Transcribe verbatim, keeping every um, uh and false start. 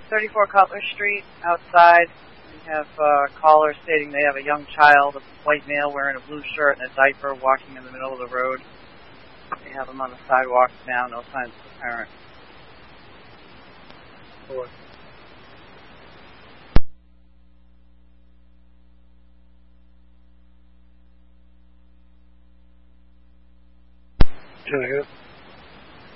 thirty-four Cutler Street, outside. We have uh, a caller stating they have a young child, a white male wearing a blue shirt and a diaper, walking in the middle of the road. They have him on the sidewalk now, no signs of the parent. Four. Can I get it?